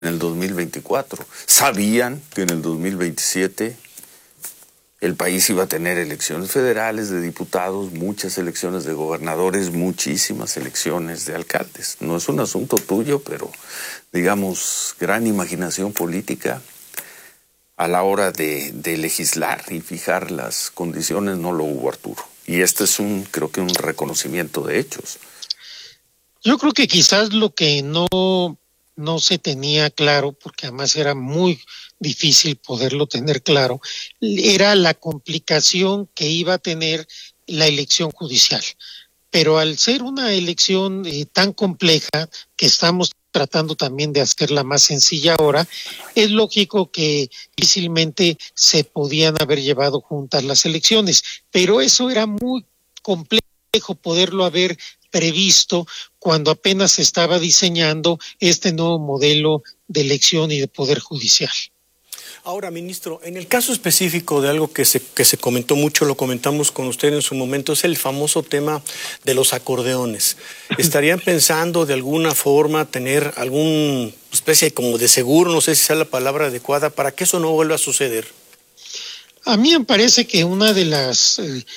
en el 2024. Sabían que en el 2027 el país iba a tener elecciones federales de diputados, muchas elecciones de gobernadores, muchísimas elecciones de alcaldes. No es un asunto tuyo, pero digamos, gran imaginación política a la hora de legislar y fijar las condiciones no lo hubo, Arturo. Y este es creo que un reconocimiento de hechos. Yo creo que quizás lo que no se tenía claro, porque además era muy difícil poderlo tener claro, era la complicación que iba a tener la elección judicial. Pero al ser una elección tan compleja, que estamos tratando también de hacerla más sencilla ahora, es lógico que difícilmente se podían haber llevado juntas las elecciones, pero eso era muy complejo poderlo haber previsto cuando apenas se estaba diseñando este nuevo modelo de elección y de poder judicial. Ahora, ministro, en el caso específico de algo que se comentó mucho, lo comentamos con usted en su momento, es el famoso tema de los acordeones. ¿Estarían pensando de alguna forma tener alguna especie como de seguro, no sé si sea la palabra adecuada, para que eso no vuelva a suceder? A mí me parece que una de las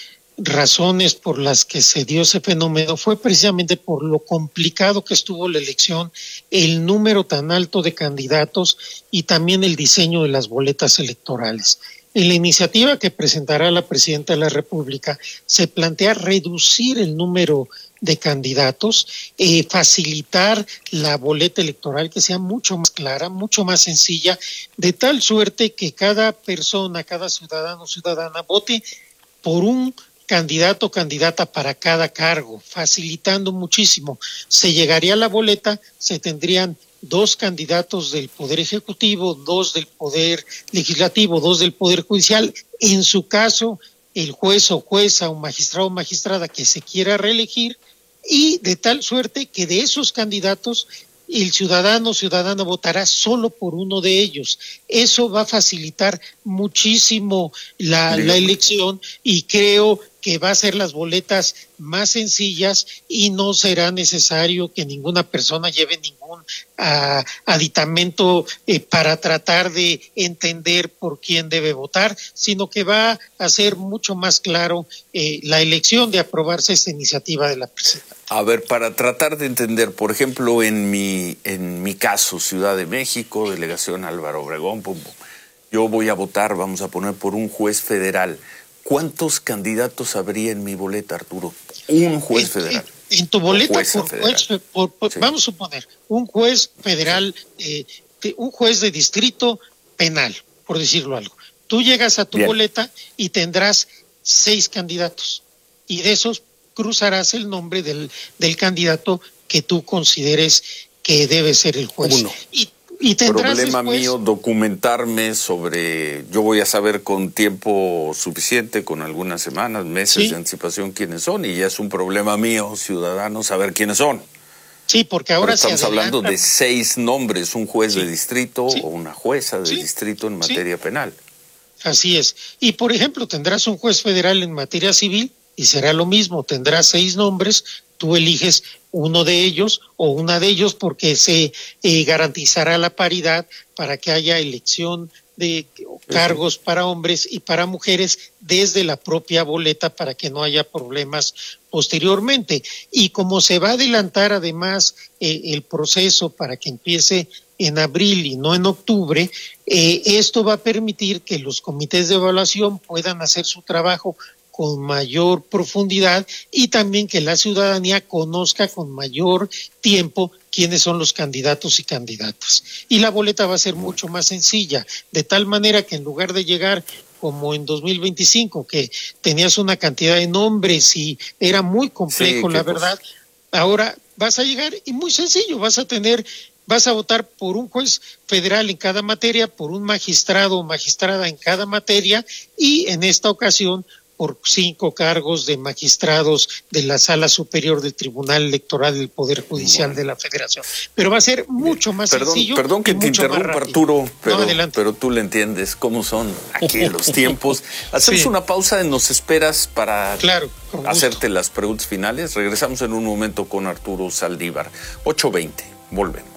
razones por las que se dio ese fenómeno fue precisamente por lo complicado que estuvo la elección, el número tan alto de candidatos y también el diseño de las boletas electorales. En la iniciativa que presentará la Presidenta de la República se plantea reducir el número de candidatos, facilitar la boleta electoral que sea mucho más clara, mucho más sencilla, de tal suerte que cada persona, cada ciudadano o ciudadana vote por un candidato o candidata para cada cargo, facilitando muchísimo. Se llegaría a la boleta, se tendrían 2 candidatos del Poder Ejecutivo, 2 del Poder Legislativo, 2 del Poder Judicial. En su caso, el juez o jueza o magistrado o magistrada que se quiera reelegir, y de tal suerte que de esos candidatos el ciudadano o ciudadana votará solo por uno de ellos. Eso va a facilitar muchísimo la elección y creo que va a hacer las boletas más sencillas y no será necesario que ninguna persona lleve ningún aditamento para tratar de entender por quién debe votar, sino que va a ser mucho más claro la elección de aprobarse esta iniciativa de la presidenta. A ver, para tratar de entender, por ejemplo, en mi caso, Ciudad de México, delegación Álvaro Obregón, yo voy a votar, vamos a poner por un juez federal. ¿Cuántos candidatos habría en mi boleta, Arturo? Un juez federal. En tu boleta, sí. Vamos a suponer, un juez federal, un juez de distrito penal, por decirlo algo. Tú llegas a tu boleta y tendrás 6 candidatos. Y de esos cruzarás el nombre del candidato que tú consideres que debe ser el juez. Uno. Y tendrás problema después... mío documentarme sobre, yo voy a saber con tiempo suficiente, con algunas semanas, meses de anticipación quiénes son, y ya es un problema mío, ciudadano, saber quiénes son. Sí, porque ahora estamos hablando de 6 nombres, un juez de distrito o una jueza de distrito en materia penal. Así es. Y por ejemplo, tendrás un juez federal en materia civil y será lo mismo, tendrás 6 nombres, tú eliges uno de ellos o una de ellos porque se garantizará la paridad para que haya elección de cargos para hombres y para mujeres desde la propia boleta para que no haya problemas posteriormente. Y como se va a adelantar además el proceso para que empiece en abril y no en octubre, esto va a permitir que los comités de evaluación puedan hacer su trabajo con mayor profundidad y también que la ciudadanía conozca con mayor tiempo quiénes son los candidatos y candidatas. Y la boleta va a ser mucho más sencilla, de tal manera que en lugar de llegar como en 2025, que tenías una cantidad de nombres y era muy complejo, la verdad, ahora vas a llegar y muy sencillo, vas a votar por un juez federal en cada materia, por un magistrado o magistrada en cada materia y en esta ocasión por 5 cargos de magistrados de la Sala Superior del Tribunal Electoral del Poder Judicial de la Federación. Pero va a ser mucho más sencillo. Perdón que te interrumpa, Arturo, pero tú le entiendes cómo son aquí los tiempos. Hacemos una pausa y nos esperas para hacerte las preguntas finales. Regresamos en un momento con Arturo Saldívar. 8:20. Volvemos.